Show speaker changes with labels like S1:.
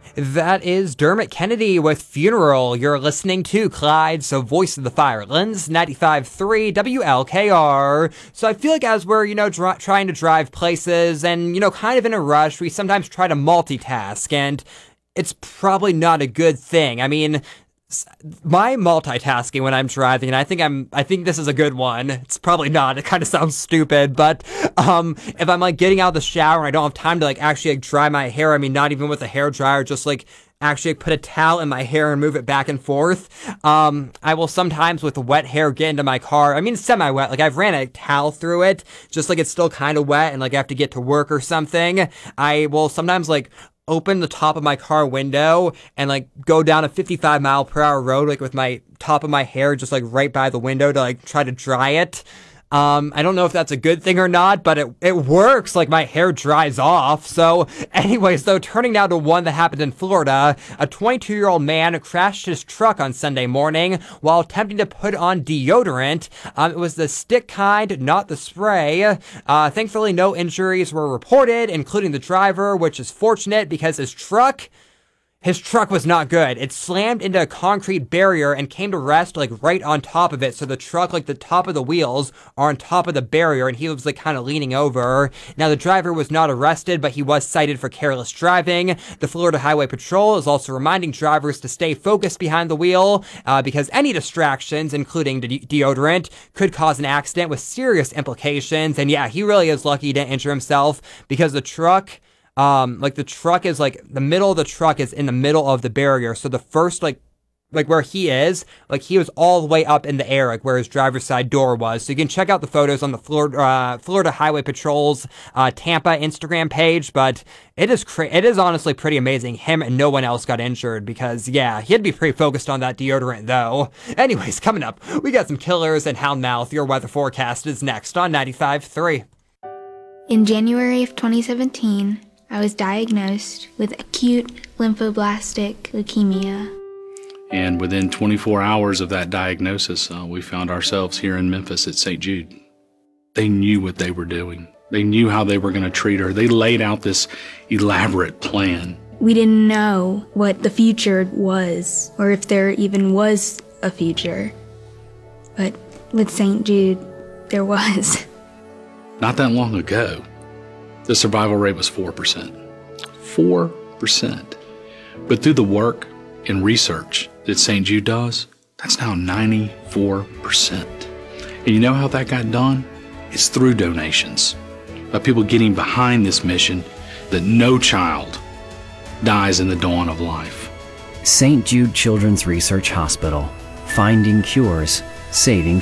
S1: That is Dermot Kennedy with Funeral. You're listening to Clyde's Voice of the Firelands, 95.3 WLKR. So I feel like as we're, trying to drive places and, kind of in a rush, we sometimes try to multitask, and it's probably not a good thing. I mean, my multitasking when I'm driving, and I think this is a good one. It's probably not. It kind of sounds stupid, but if I'm getting out of the shower and I don't have time to actually dry my hair, I mean, not even with a hair dryer, just actually put a towel in my hair and move it back and forth. I will sometimes with wet hair get into my car. I mean, semi-wet. I've ran a towel through it, just it's still kind of wet and I have to get to work or something. I will sometimes open the top of my car window and go down a 55-mile-per-hour road with my top of my hair just right by the window to try to dry it. I don't know if that's a good thing or not, but it works. My hair dries off. So anyways, though, turning now to one that happened in Florida, a 22-year-old man crashed his truck on Sunday morning while attempting to put on deodorant. It was the stick kind, not the spray. Thankfully, no injuries were reported, including the driver, which is fortunate because his truck was not good. It slammed into a concrete barrier and came to rest right on top of it. So the truck, the top of the wheels are on top of the barrier, and he was kind of leaning over. Now the driver was not arrested, but he was cited for careless driving. The Florida Highway Patrol is also reminding drivers to stay focused behind the wheel because any distractions, including deodorant, could cause an accident with serious implications. And yeah, he really is lucky he didn't injure himself because the truck... the truck is the middle of the truck is in the middle of the barrier. So the first, where he is, he was all the way up in the air, where his driver's side door was. So you can check out the photos on the Florida Highway Patrol's, Tampa Instagram page, but it is honestly pretty amazing. Him and no one else got injured because, yeah, he had to be pretty focused on that deodorant though. Anyways, coming up, we got some killers and Houndmouth. Your weather forecast is next on 95.3.
S2: In January of 2017, I was diagnosed with acute lymphoblastic leukemia.
S3: And within 24 hours of that diagnosis, we found ourselves here in Memphis at St. Jude. They knew what they were doing. They knew how they were going to treat her. They laid out this elaborate plan.
S2: We didn't know what the future was, or if there even was a future. But with St. Jude, there was.
S3: Not that long ago, the survival rate was 4%. 4%. But through the work and research that St. Jude does, that's now 94%. And you know how that got done? It's through donations, by people getting behind this mission that no child dies in the dawn of life.
S4: St. Jude Children's Research Hospital, finding cures, saving